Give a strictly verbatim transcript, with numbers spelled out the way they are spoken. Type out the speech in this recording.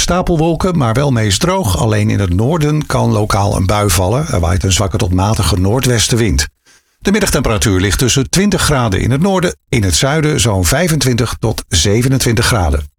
stapelwolken, maar wel meest droog. Alleen in het noorden kan lokaal een bui vallen. Er waait een zwakke tot matige noordwestenwind. De middagtemperatuur ligt tussen twintig graden in het noorden, in het zuiden zo'n vijfentwintig tot zevenentwintig graden.